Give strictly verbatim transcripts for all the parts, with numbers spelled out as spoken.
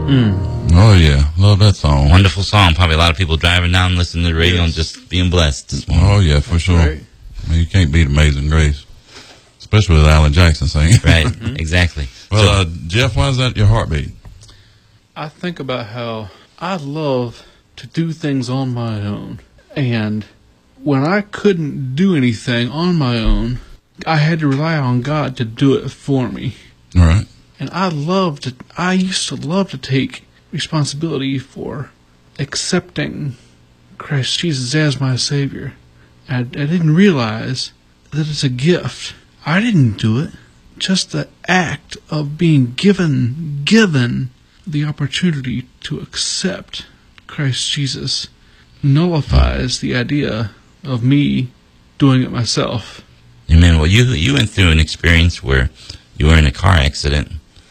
Mm. Oh, yeah. Love that song. Wonderful song. Probably a lot of people driving down, listening to the radio, yes. and just being blessed this morning. Oh, yeah, for That's sure. Right. I mean, you can't beat Amazing Grace, especially with Alan Jackson singing. Right, mm-hmm. exactly. Well, so, uh, Jeff, why is that your heartbeat? I think about how I love to do things on my own. And when I couldn't do anything on my own, I had to rely on God to do it for me. All right. And I loved to, I used to love to take responsibility for accepting Christ Jesus as my Savior. I, I didn't realize that it's a gift. I didn't do it. Just the act of being given, given the opportunity to accept Christ Jesus nullifies the idea of me doing it myself. Amen. Well, you you went through an experience where you were in a car accident,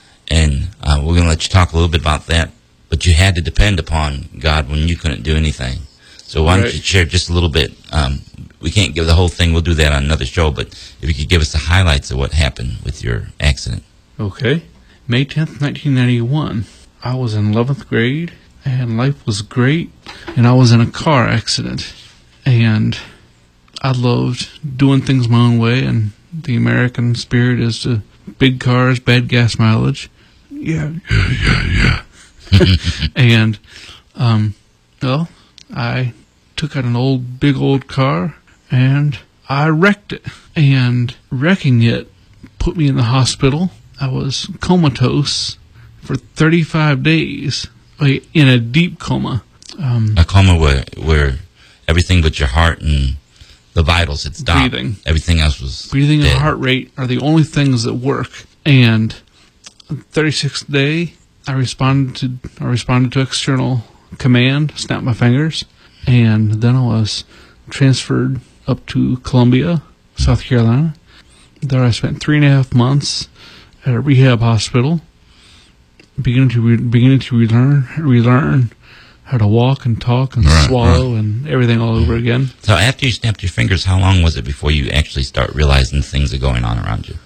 and uh, we're going to let you talk a little bit about that, but you had to depend upon God when you couldn't do anything. So why don't right. you share just a little bit? Um, we can't give the whole thing. We'll do that on another show, but if you could give us the highlights of what happened with your accident. Okay. May tenth, nineteen ninety-one. I was in eleventh grade, and life was great, and I was in a car accident, and I loved doing things my own way, and the American spirit is to big cars, bad gas mileage. Yeah, yeah, yeah, yeah. and, um, well, I took out an old, big old car, and I wrecked it. And wrecking it put me in the hospital. I was comatose for thirty-five days, like in a deep coma. Um, a coma where, where everything but your heart and the vitals had stopped. Breathing. Everything else was Breathing dead. and heart rate are the only things that work. And on the thirty-sixth day, I responded to I responded to external command, snapped my fingers, and then I was transferred up to Columbia, South Carolina. There I spent three and a half months at a rehab hospital, beginning to re- beginning to relearn relearn how to walk and talk and right, swallow right. and everything all over again. So after you snapped your fingers, how long was it before you actually start realizing things are going on around you?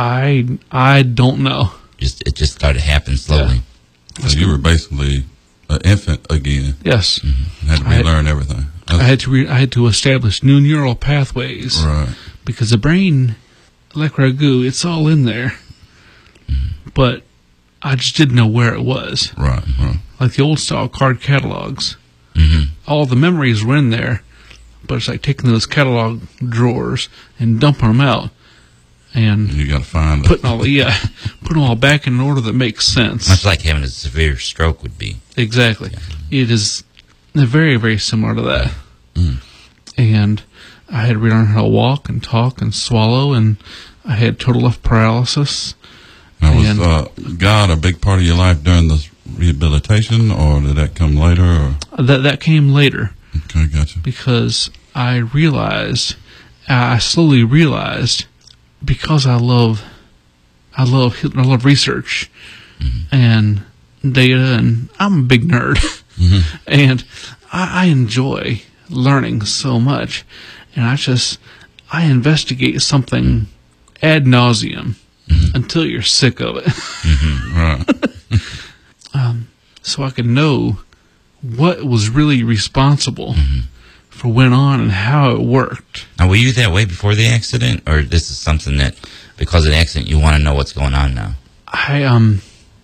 I I don't know. Just it just started happening slowly. Yeah. So you were basically an infant again. Yes, mm-hmm. had to relearn had, everything. That's, I had to re- I had to establish new neural pathways. Right. Because the brain, like ragu, it's all in there, mm-hmm. but I just didn't know where it was. Right. right. Like the old style card catalogs. Mm-hmm. All the memories were in there, but it's like taking those catalog drawers and dumping them out. And you got to find putting all the, yeah, put them all back in an order that makes sense. Much like having a severe stroke would be. Exactly. Yeah. It is very, very similar to that. Mm. And I had to relearn how to walk and talk and swallow, and I had total left paralysis. Now, was uh, God a big part of your life during this rehabilitation, or did that come later? Or? That that came later. Okay, gotcha. Because I realized, I slowly realized, because I love, I love, I love research mm-hmm. and data, and I'm a big nerd, mm-hmm. and I, I enjoy learning so much, and I just, I investigate something ad nauseum mm-hmm. until you're sick of it. Mm-hmm. Right. um, so I could know what was really responsible mm-hmm. for what went on and how it worked. Now, were you that way before the accident, or this is something that, because of the accident, you want to know what's going on now? I um,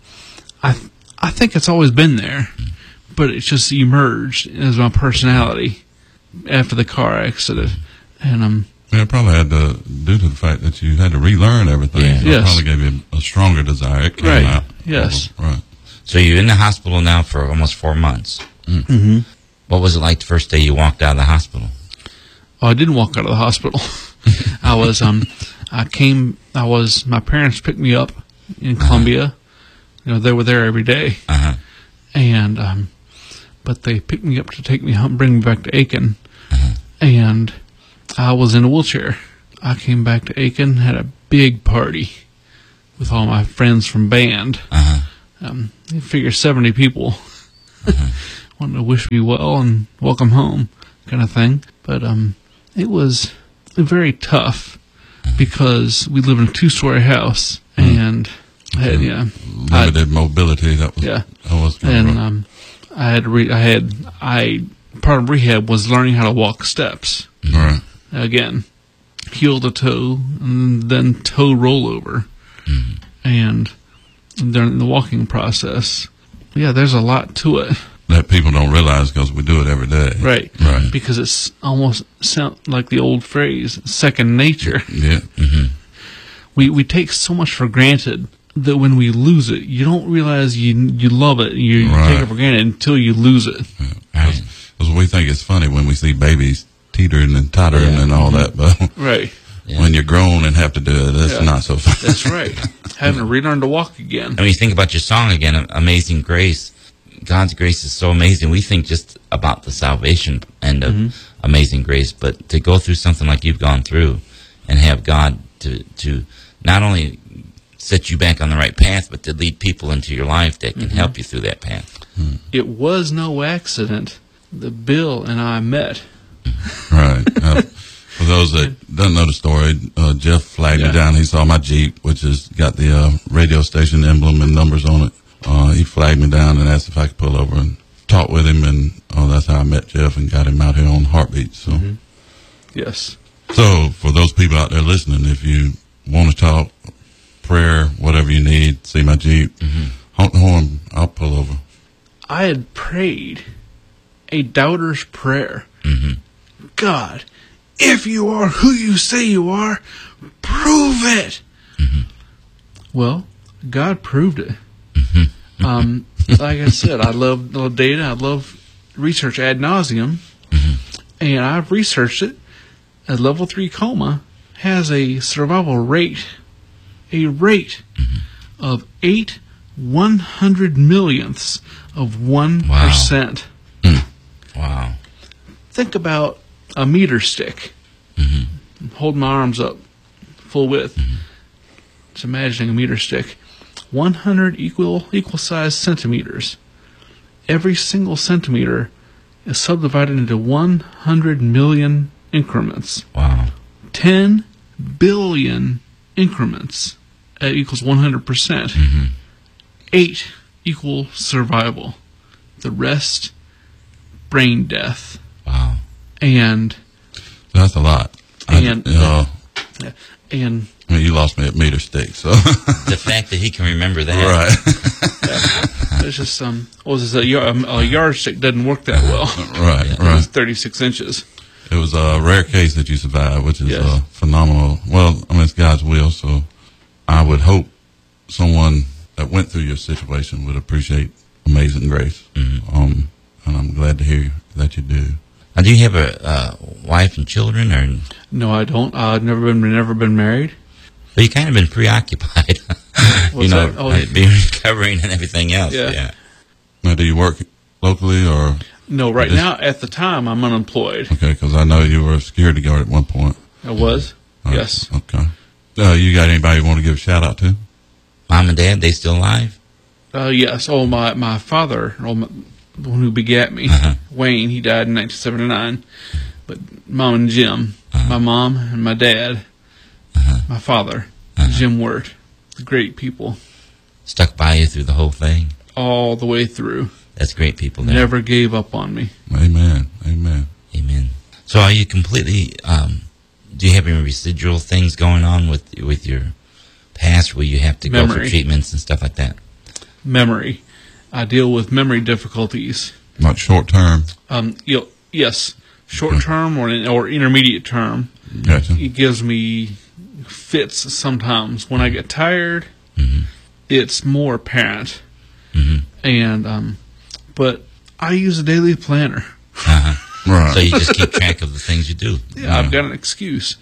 I I think it's always been there, mm-hmm. but it just emerged as my personality after the car accident, and um. Yeah, it probably had to, due to the fact that you had to relearn everything. Yeah. So yes. It probably gave you a stronger desire. It came right. out. Yes. Right. So you're in the hospital now for almost four months. Mm. Mm-hmm. What was it like the first day you walked out of the hospital? Oh, I didn't walk out of the hospital. I was, um, I came, I was, my parents picked me up in Columbia. Uh-huh. You know, they were there every day. Uh-huh. And, um, but they picked me up to take me home, bring me back to Aiken. Uh-huh. And I was in a wheelchair. I came back to Aiken, had a big party with all my friends from band. Uh-huh. Um, you figure seventy people uh-huh. wanted to wish me well and welcome home, kind of thing. But um, it was very tough because we live in a two-story house and I had, yeah, limited I, mobility. That was yeah. I was kind and of rough. um, I had re- I had I part of rehab was learning how to walk steps Right. again, heel to toe, and then toe rollover, Mhm. and during the walking process, yeah, there's a lot to it, That people don't realize because we do it every day. right? Right. Because it's almost sound like the old phrase, second nature. Yeah. Mhm. We we take so much for granted that when we lose it, you don't realize you you love it. You, you Right. take it for granted until you lose it. Right. Because we think it's funny when we see babies teetering and tottering Yeah. and all that, but Right. Yeah. when you're grown and have to do it, it's Yeah. not so fun. That's right. Having to relearn to walk again. And when you think about your song again, Amazing Grace, God's grace is so amazing. We think just about the salvation end of Mm-hmm. Amazing Grace, but to go through something like you've gone through and have God to, to not only set you back on the right path, but to lead people into your life that can Mm-hmm. help you through that path. It was no accident that Bill and I met. Right. Uh, for those that don't know the story, uh, Jeff flagged Yeah. me down. He saw my Jeep, which has got the uh, radio station emblem and numbers on it. Uh, he flagged me down and asked if I could pull over and talk with him, and oh, that's how I met Jeff and got him out here on Heartbeat. So, Mm-hmm. Yes. so for those people out there listening, if you want to talk, prayer, whatever you need, see my Jeep, honk the horn, I'll pull over. I had prayed a doubter's prayer. Mhm. God, if you are who you say you are, prove it. Well, God proved it. um, like I said, I love, love data. I love research ad nauseum. And I've researched it. A level three coma has a survival rate, a rate of eight one hundred millionths of one percent. Wow. Think about a meter stick. Hold my arms up full width. Just imagining a meter stick. one hundred equal equal sized centimeters. Every single centimeter is subdivided into one hundred million increments. Wow. ten billion increments. That equals one hundred percent. eight equal survival. The rest, brain death. Wow. And That's a lot. I- And- you know, and I mean, you lost me at meter stick, so The fact that he can remember that. right, it's just um, what was this, a, yard, a yardstick doesn't work that well. right, It was right. thirty-six inches. It was a rare case that you survived, which is Yes. uh, phenomenal. Well, I mean, it's God's will, so I would hope someone that went through your situation would appreciate Amazing Grace. Mhm. Um, and I'm glad to hear that you do. Now, do you have a uh, wife and children, or No, I don't. I've never been never been married. well, you kind of been preoccupied, you What's know, that? Oh, uh, being recovering and everything else. Yeah. Yeah. Now, do you work locally or No, right This- now at the time I'm unemployed. okay? Because I know you were a security guard at one point. I was. All right, Yes. Okay. Uh, you got anybody you want to give a shout out to? Mom and Dad, they still alive? Uh, yes. Oh, my my father, oh, my, the one who begat me, Uh-huh. Wayne. He died in nineteen seventy-nine. But Mom and Jim, Uh-huh. my mom and my dad, Uh-huh. my father, Uh-huh. Jim Wirt, great people Stuck by you through the whole thing? all the way through. That's great people there. Never gave up on me. Amen. Amen. Amen. So are you completely, um, do you have any residual things going on with with your past where you have to go Memory. for treatments and stuff like that? Memory. I deal with memory difficulties. Not short term. Um, you know, yes, short term or or intermediate term. Gotcha. It gives me fits sometimes. When I get tired, Mhm. it's more apparent. Mhm. And um, but I use a daily planner. Uh-huh. Right. So you just keep track of the things you do. Yeah, I've got an excuse.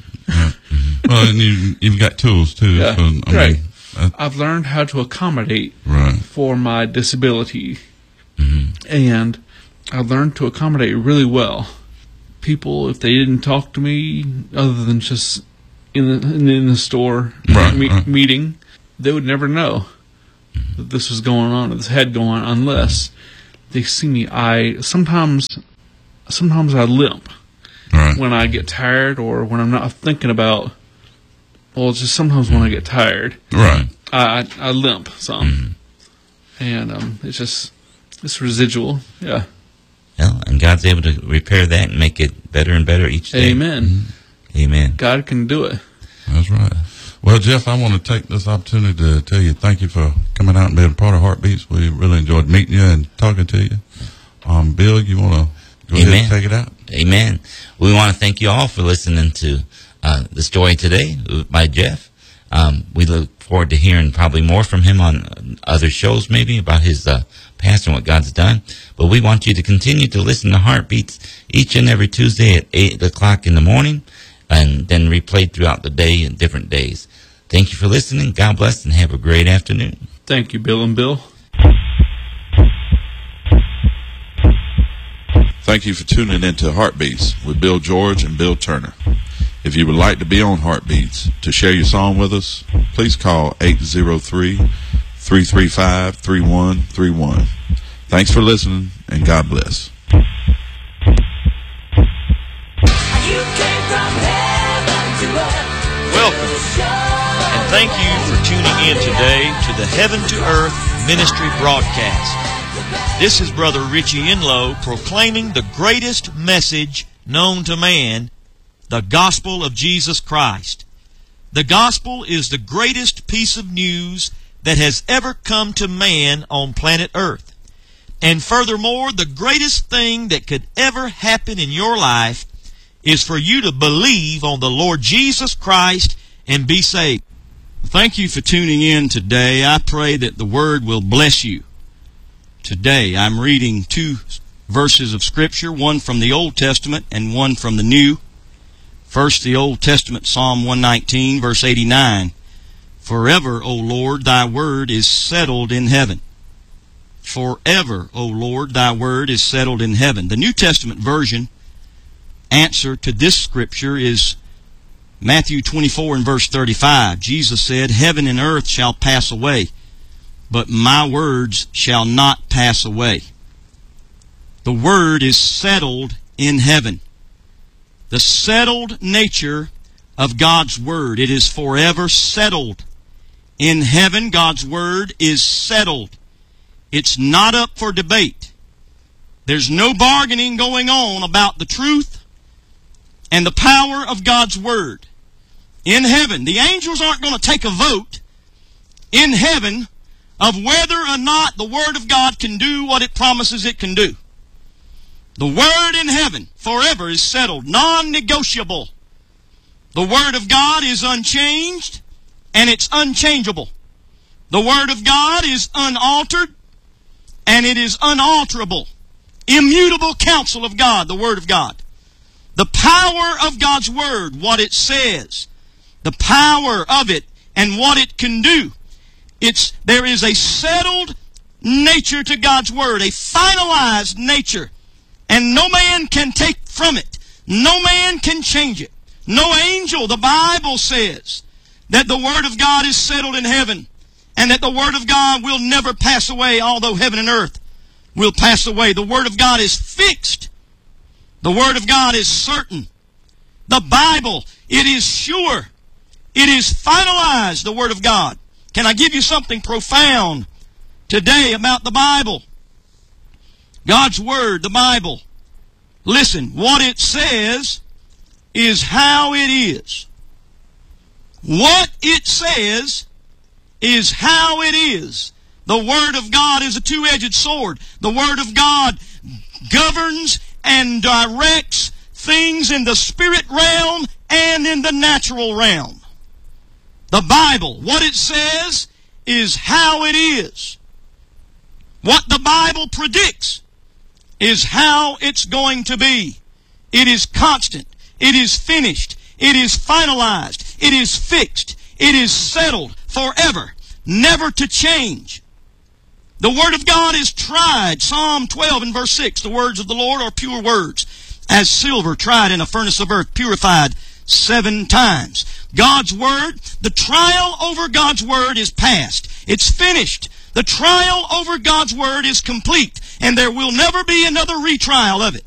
Well, and you, you've got tools too. Yeah, So, I right. Mean, that, I've learned how to accommodate right. for my disability, Mhm. and I learned to accommodate really well. People, if they didn't talk to me other than just in the in the, in the store Right, me- right. meeting, they would never know that this was going on, or this had going on, unless they see me. I sometimes sometimes I limp Right. when I get tired, or when I'm not thinking about. Well, it's just sometimes when I get tired, Right. I I, I limp some, and um, it's just It's residual, yeah. Well, and God's able to repair that and make it better and better each day. Amen. Mm-hmm. Amen. God can do it. That's right. Well, Jeff, I want to take this opportunity to tell you thank you for coming out and being part of Heartbeats. We really enjoyed meeting you and talking to you. Um, Bill, you want to go Amen. ahead and take it out? Amen. We want to thank you all for listening to uh, the story today by Jeff. Um, we look forward to hearing probably more from him on other shows, maybe about his uh, past and what God's done. But we want you to continue to listen to Heartbeats each and every Tuesday at eight o'clock in the morning, and then replayed throughout the day and different days. Thank you for listening. God bless, and have a great afternoon. Thank you, Bill and Bill. Thank you for tuning into Heartbeats with Bill George and Bill Turner. If you would like to be on Heartbeats to share your song with us, please call eight zero three, three three five, three one three one. Thanks for listening, and God bless. Welcome, and thank you for tuning in today to the Heaven to Earth Ministry broadcast. This is Brother Richie Enlow proclaiming the greatest message known to man, the gospel of Jesus Christ. The gospel is the greatest piece of news that has ever come to man on planet Earth. And furthermore, the greatest thing that could ever happen in your life is for you to believe on the Lord Jesus Christ and be saved. Thank you for tuning in today. I pray that the Word will bless you. Today I'm reading two verses of Scripture, one from the Old Testament and one from the New. First, the Old Testament, Psalm one nineteen, verse eighty-nine. Forever, O Lord, thy word is settled in heaven. Forever, O Lord, thy word is settled in heaven. The New Testament version answer to this scripture is Matthew twenty-four and verse thirty-five. Jesus said, heaven and earth shall pass away, but my words shall not pass away. The word is settled in heaven. The settled nature of God's word. It is forever settled. In heaven, God's word is settled. It's not up for debate. There's no bargaining going on about the truth and the power of God's word. In heaven, the angels aren't going to take a vote in heaven of whether or not the word of God can do what it promises it can do. The word in heaven forever is settled, non-negotiable. The word of God is unchanged, and it's unchangeable. The word of God is unaltered, and it is unalterable. Immutable counsel of God, the word of God. The power of God's word, what it says, the power of it and what it can do. It's, there is a settled nature to God's word, a finalized nature. And no man can take from it. No man can change it. No angel, the Bible says, that the Word of God is settled in heaven, and that the Word of God will never pass away, although heaven and earth will pass away. The Word of God is fixed. The Word of God is certain. The Bible, it is sure. It is finalized, the Word of God. Can I give you something profound today about the Bible? God's Word, the Bible. Listen, what it says is how it is. What it says is how it is. The Word of God is a two-edged sword. The Word of God governs and directs things in the spirit realm and in the natural realm. The Bible, what it says is how it is. What the Bible predicts is how it's going to be. It is constant. It is finished. It is finalized. It is fixed. It is settled forever, never to change. The Word of God is tried. Psalm twelve and verse six, the words of the Lord are pure words, as silver tried in a furnace of earth, purified seven times. God's Word, the trial over God's Word is past. It's finished. The trial over God's Word is complete, and there will never be another retrial of it.